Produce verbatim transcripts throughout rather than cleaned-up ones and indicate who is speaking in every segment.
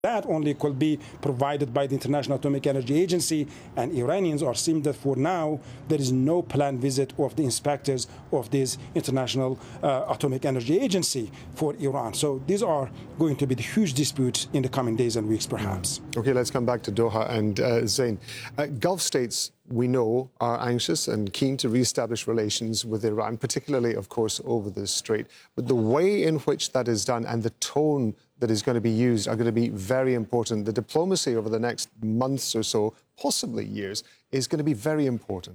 Speaker 1: That only could be provided by the International Atomic Energy Agency, and Iranians are saying that for now there is no planned visit of the inspectors of this International uh, Atomic Energy Agency for Iran. So these are going to be the huge disputes in the coming days and weeks, perhaps.
Speaker 2: Mm. Okay, let's come back to Doha and uh, Zain. Uh, Gulf states, we know, are anxious and keen to re-establish relations with Iran, particularly, of course, over the strait. But the way in which that is done and the tone that is going to be used are going to be very important. The diplomacy over the next months or so, possibly years, is going to be very important.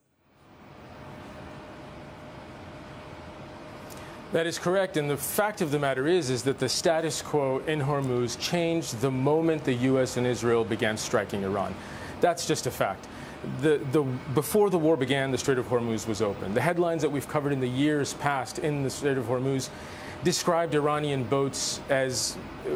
Speaker 3: That is correct, and the fact of the matter is, is that the status quo in Hormuz changed the moment the U S and Israel began striking Iran. That's just a fact. The, the, before the war began, the Strait of Hormuz was open. The headlines that we've covered in the years past in the Strait of Hormuz described Iranian boats as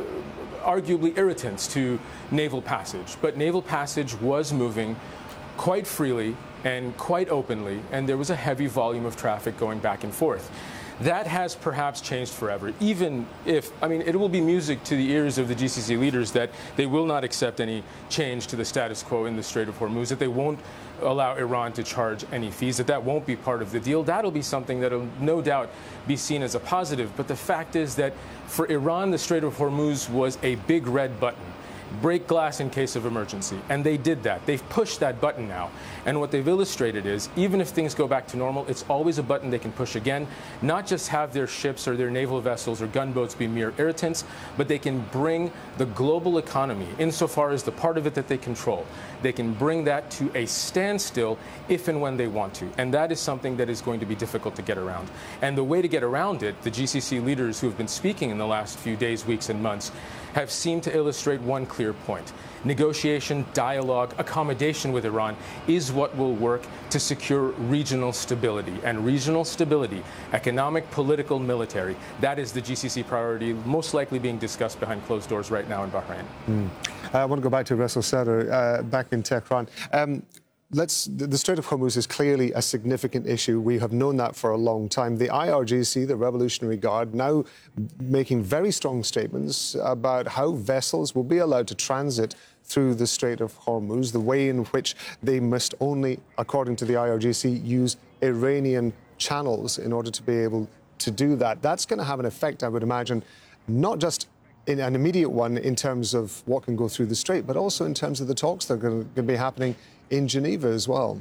Speaker 3: uh, arguably irritants to naval passage. But naval passage was moving quite freely and quite openly, and there was a heavy volume of traffic going back and forth. That has perhaps changed forever, even if, I mean, it will be music to the ears of the G C C leaders that they will not accept any change to the status quo in the Strait of Hormuz, that they won't allow Iran to charge any fees, that that won't be part of the deal. That'll be something that'll no doubt be seen as a positive. But the fact is that for Iran, the Strait of Hormuz was a big red button. Break glass in case of emergency. And they did that. They've pushed that button now. And what they've illustrated is, even if things go back to normal, it's always a button they can push again. Not just have their ships or their naval vessels or gunboats be mere irritants, but they can bring the global economy, insofar as the part of it that they control, they can bring that to a standstill if and when they want to. And that is something that is going to be difficult to get around. And the way to get around it, the G C C leaders who have been speaking in the last few days, weeks, and months have seemed to illustrate one clear point. Negotiation, dialogue, accommodation with Iran is what will work to secure regional stability. And regional stability, economic, political, military, that is the G C C priority, most likely being discussed behind closed doors right now in Bahrain.
Speaker 2: Mm. I want to go back to Ressel Sadr, uh, back in Tehran. Um, Let's, the Strait of Hormuz is clearly a significant issue. We have known that for a long time. The I R G C, the Revolutionary Guard, now making very strong statements about how vessels will be allowed to transit through the Strait of Hormuz, the way in which they must only, according to the I R G C, use Iranian channels in order to be able to do that. That's going to have an effect, I would imagine, not just in an immediate one in terms of what can go through the Strait, but also in terms of the talks that are going to be happening in Geneva as well.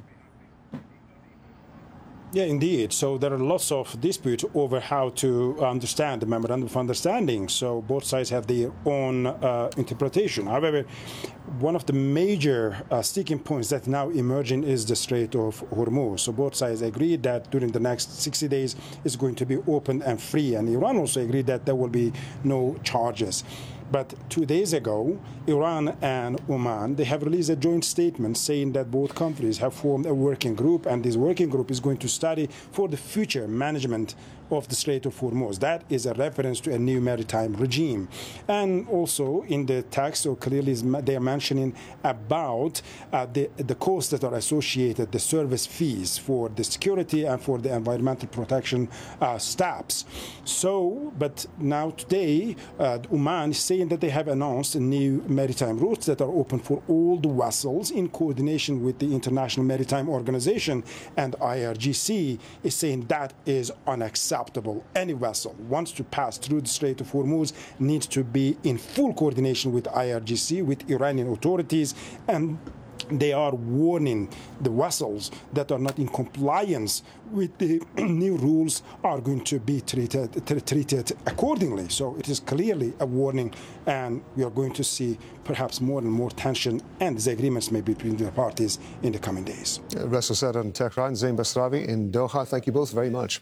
Speaker 1: Yeah, indeed. So there are lots of disputes over how to understand the memorandum of understanding. So both sides have their own uh, interpretation. However, one of the major uh, sticking points that now emerging is the Strait of Hormuz. So both sides agreed that during the next sixty days it's going to be open and free. And Iran also agreed that there will be no charges. But two days ago, Iran and Oman, they have released a joint statement saying that both countries have formed a working group, and this working group is going to study for the future management of the Strait of Hormuz. That is a reference to a new maritime regime. And also in the text, so clearly they are mentioning about uh, the, the costs that are associated, the service fees for the security and for the environmental protection uh, staffs. So, but now today, uh, Oman is saying that they have announced new maritime routes that are open for all the vessels in coordination with the International Maritime Organization, and I R G C is saying that is unacceptable. Any vessel wants to pass through the Strait of Hormuz needs to be in full coordination with I R G C, with Iranian authorities, and they are warning the vessels that are not in compliance with the new rules are going to be treated, treated accordingly. So it is clearly a warning, and we are going to see perhaps more and more tension and disagreements maybe between the parties in the coming days.
Speaker 2: Uh, Ressel Sadr in Tehran, Zain Basrawi in Doha, thank you both very much.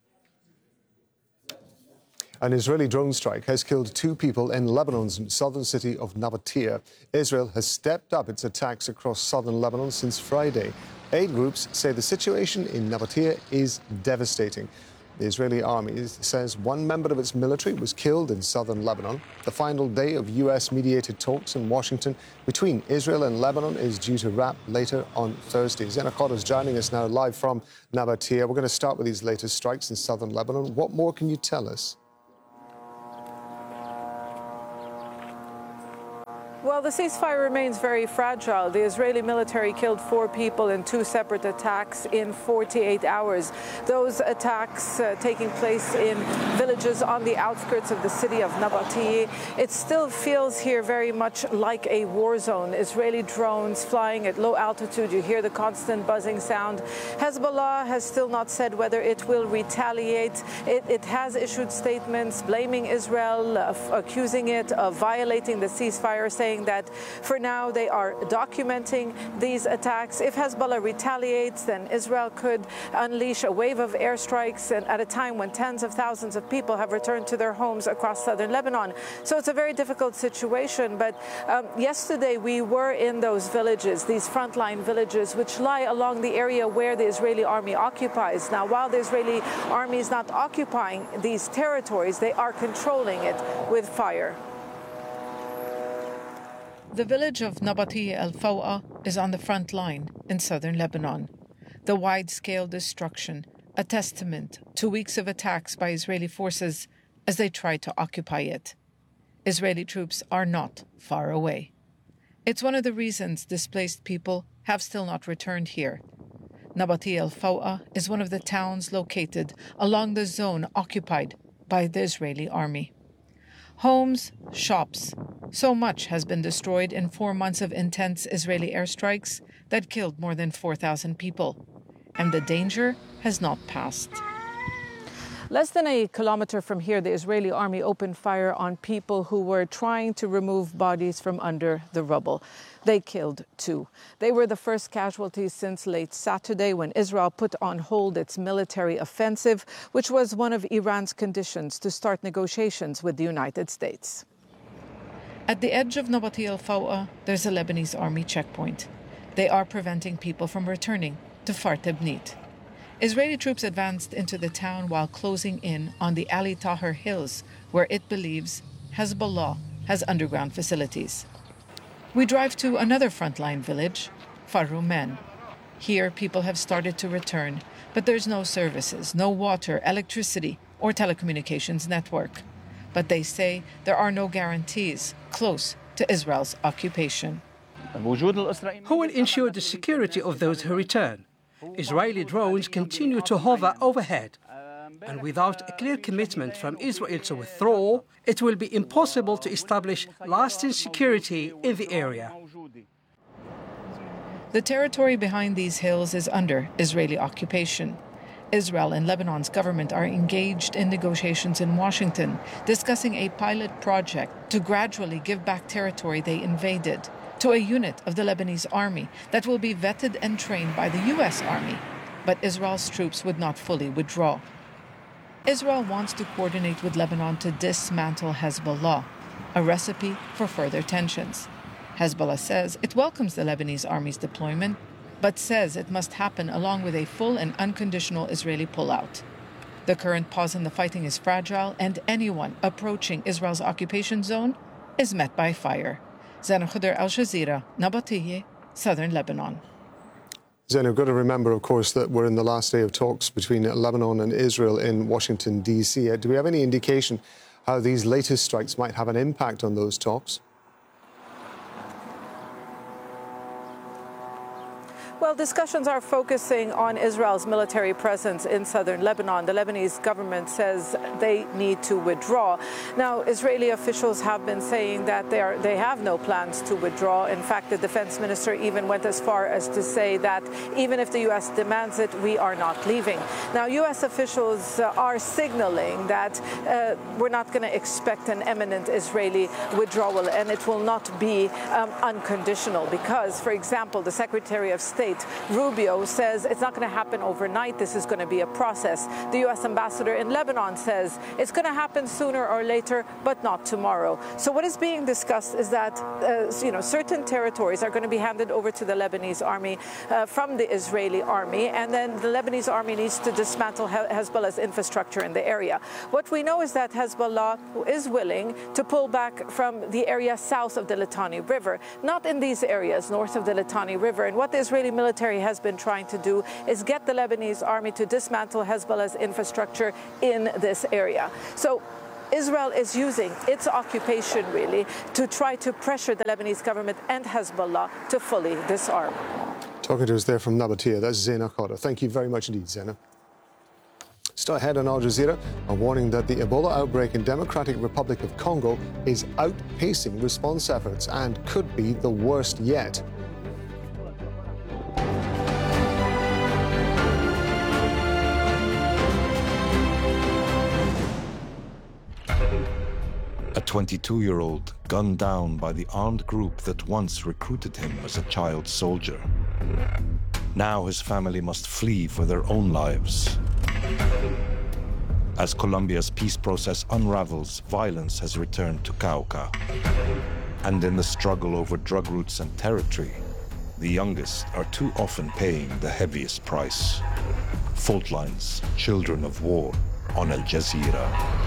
Speaker 2: An Israeli drone strike has killed two people in Lebanon's southern city of Nabatea. Israel has stepped up its attacks across southern Lebanon since Friday. Aid groups say the situation in Nabatea is devastating. The Israeli army says one member of its military was killed in southern Lebanon. The final day of U S-mediated talks in Washington between Israel and Lebanon is due to wrap later on Thursday. Zain Akkad is joining us now live from Nabatea. We're going to start with these latest strikes in southern Lebanon. What more can you tell us?
Speaker 4: Well, the ceasefire remains very fragile. The Israeli military killed four people in two separate attacks in forty-eight hours. Those attacks uh, taking place in villages on the outskirts of the city of Nabateeh. It still feels here very much like a war zone. Israeli drones flying at low altitude. You hear the constant buzzing sound. Hezbollah has still not said whether it will retaliate. It, it has issued statements blaming Israel, uh, accusing it of violating the ceasefire, saying that for now they are documenting these attacks. If Hezbollah retaliates, then Israel could unleash a wave of airstrikes, and at a time when tens of thousands of people have returned to their homes across southern Lebanon. So it's a very difficult situation. But um, yesterday we were in those villages, these frontline villages, which lie along the area where the Israeli army occupies. Now, while the Israeli army is not occupying these territories, they are controlling it with fire. The village of Nabateeh El Fawa is on the front line in southern Lebanon. The wide-scale destruction, a testament to weeks of attacks by Israeli forces as they try to occupy it. Israeli troops are not far away. It's one of the reasons displaced people have still not returned here. Nabateeh El Fawa is one of the towns located along the zone occupied by the Israeli army. Homes, shops, so much has been destroyed in four months of intense Israeli airstrikes that killed more than four thousand people. And the danger has not passed. Less than a kilometer from here, the Israeli army opened fire on people who were trying to remove bodies from under the rubble. They killed two. They were the first casualties since late Saturday, when Israel put on hold its military offensive, which was one of Iran's conditions to start negotiations with the United States. At the edge of Nabateeh El Fawa, there's a Lebanese army checkpoint. They are preventing people from returning to Far Tebnit. Israeli troops advanced into the town while closing in on the Ali Tahrir Hills, where it believes Hezbollah has underground facilities. We drive to another frontline village, Far Rumen. Here, people have started to return, but there's no services, no water, electricity, or telecommunications network. But they say there are no guarantees close to Israel's occupation.
Speaker 5: Who will ensure the security of those who return? Israeli drones continue to hover overhead, and without a clear commitment from Israel to withdraw, it will be impossible to establish lasting security in the area.
Speaker 4: The territory behind these hills is under Israeli occupation. Israel and Lebanon's government are engaged in negotiations in Washington, discussing a pilot project to gradually give back territory they invaded to a unit of the Lebanese army that will be vetted and trained by the U S Army. But Israel's troops would not fully withdraw. Israel wants to coordinate with Lebanon to dismantle Hezbollah, a recipe for further tensions. Hezbollah says it welcomes the Lebanese army's deployment, but says it must happen along with a full and unconditional Israeli pullout. The current pause in the fighting is fragile, and anyone approaching Israel's occupation zone is met by fire. Zainab Khuder, Al Jazeera, Nabateeh, southern Lebanon.
Speaker 2: Zainab, we've got to remember, of course, that we're in the last day of talks between Lebanon and Israel in Washington, D C Do we have any indication how these latest strikes might have an impact on those talks?
Speaker 4: Well, discussions are focusing on Israel's military presence in southern Lebanon. The Lebanese government says they need to withdraw. Now, Israeli officials have been saying that they are, they have no plans to withdraw. In fact, the defense minister even went as far as to say that even if the U S demands it, we are not leaving. Now, U S officials uh, are signaling that uh, we're not going to expect an imminent Israeli withdrawal, and it will not be um, unconditional because, for example, the Secretary of State Rubio says it's not going to happen overnight. This is going to be a process. The U S ambassador in Lebanon says it's going to happen sooner or later, but not tomorrow. So what is being discussed is that uh, you know, certain territories are going to be handed over to the Lebanese army uh, from the Israeli army, and then the Lebanese army needs to dismantle Hezbollah's infrastructure in the area. What we know is that Hezbollah is willing to pull back from the area south of the Litani River, not in these areas north of the Litani River. And what the Israeli military has been trying to do is get the Lebanese army to dismantle Hezbollah's infrastructure in this area. So
Speaker 6: Israel is using its occupation, really, to try to pressure the Lebanese government and Hezbollah to fully disarm.
Speaker 2: Talking to us there from Nabatea, that's Zaina Khadr. Thank you very much indeed, Zaina. Still ahead on Al Jazeera, a warning that the Ebola outbreak in Democratic Republic of Congo is outpacing response efforts and could be the worst yet.
Speaker 7: A twenty-two-year-old gunned down by the armed group that once recruited him as a child soldier. Now his family must flee for their own lives. As Colombia's peace process unravels, violence has returned to Cauca. And in the struggle over drug routes and territory, the youngest are too often paying the heaviest price. Fault Lines, Children of War, on Al Jazeera.